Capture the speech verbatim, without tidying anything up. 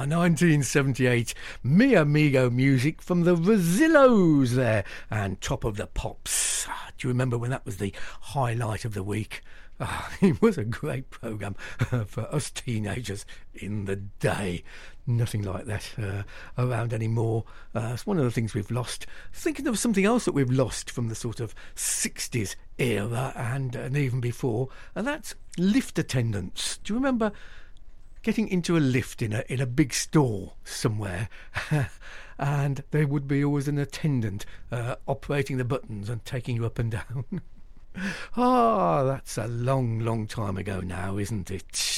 Ah, nineteen seventy-eight, Mi Amigo music from the Rosillos there, and Top of the Pops. Ah, do you remember when that was the highlight of the week? Ah, it was a great programme for us teenagers in the day. Nothing like that uh, around anymore. Uh, it's one of the things we've lost. Thinking of something else that we've lost from the sort of sixties era and, and even before, and that's lift attendants. Do you remember getting into a lift in a in a big store somewhere, and there would be always an attendant uh, operating the buttons and taking you up and down? Ah, oh, that's a long, long time ago now, isn't it?